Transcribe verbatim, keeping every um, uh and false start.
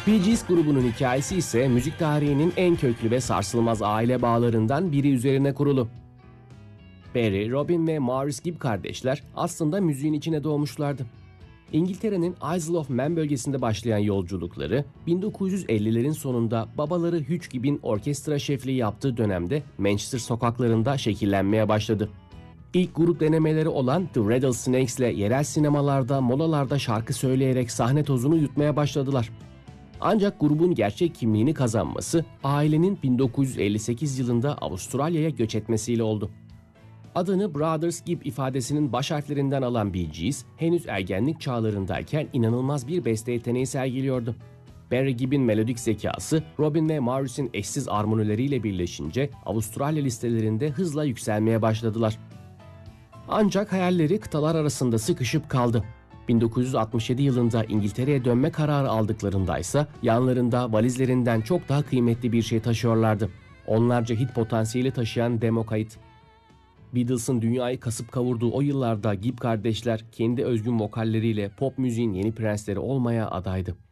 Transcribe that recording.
Bee Gees grubunun hikayesi ise müzik tarihinin en köklü ve sarsılmaz aile bağlarından biri üzerine kurulu. Barry, Robin ve Maurice Gibb kardeşler aslında müziğin içine doğmuşlardı. İngiltere'nin Isle of Man bölgesinde başlayan yolculukları bin dokuz yüz ellilerin sonunda babaları Hugh Gibb'in orkestra şefliği yaptığı dönemde Manchester sokaklarında şekillenmeye başladı. İlk grup denemeleri olan The Rattlesnakes ile yerel sinemalarda, molalarda şarkı söyleyerek sahne tozunu yutmaya başladılar. Ancak grubun gerçek kimliğini kazanması ailenin bin dokuz yüz elli sekiz yılında Avustralya'ya göç etmesiyle oldu. Adını Brothers Gibb ifadesinin baş harflerinden alan Bee Gees, henüz ergenlik çağlarındayken inanılmaz bir beste yeteneği sergiliyordu. Barry Gibb'in melodik zekası, Robin ve Maurice'in eşsiz armonileriyle birleşince Avustralya listelerinde hızla yükselmeye başladılar. Ancak hayalleri kıtalar arasında sıkışıp kaldı. bin dokuz yüz altmış yedi yılında İngiltere'ye dönme kararı aldıklarındaysa yanlarında valizlerinden çok daha kıymetli bir şey taşıyorlardı. Onlarca hit potansiyeli taşıyan demo kayıt. Beatles'ın dünyayı kasıp kavurduğu o yıllarda Gibb kardeşler kendi özgün vokalleriyle pop müziğin yeni prensleri olmaya adaydı.